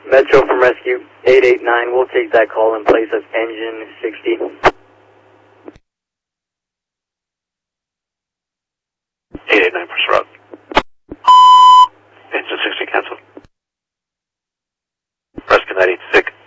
Metro from Rescue 889, we'll take that call in place of engine 60. 889 push route. Engine 60 cancel. Rescue 96.